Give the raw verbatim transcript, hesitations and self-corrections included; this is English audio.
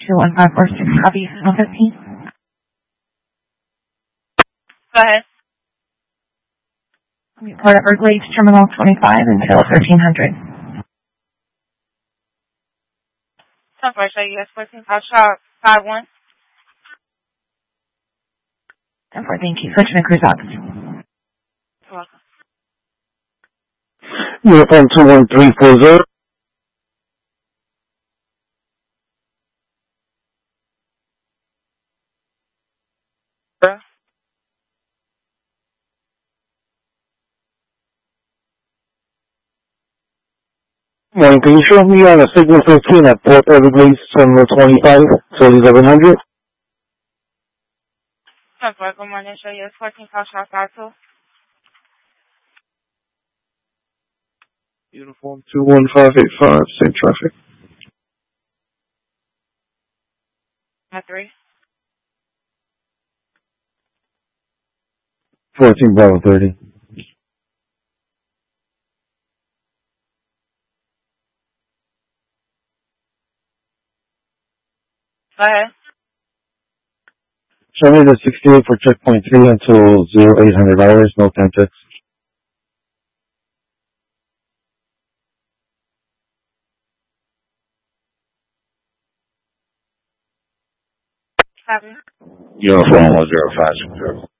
two one five four six, copy, one fifteen. Go ahead. Port Everglades, Terminal twenty-five until thirteen hundred. ten four, show U S fourteen, I'll shop five one. ten four, thank you. Switching to cruise out. You're welcome. Uniform two one three four zero. Morning, can you show me on a Signal fifteen at Port Everglades, Terminal twenty-five, till eleven hundred? ten four, good morning, show U S fourteen, I'll shop five two. Uniform two one five eight five, same traffic. five three. fourteen Bravo thirty. Go ahead. Show me the sixty-eight for checkpoint three until zero eight hundred hours, no context. Seven. Uniform one zero five zero.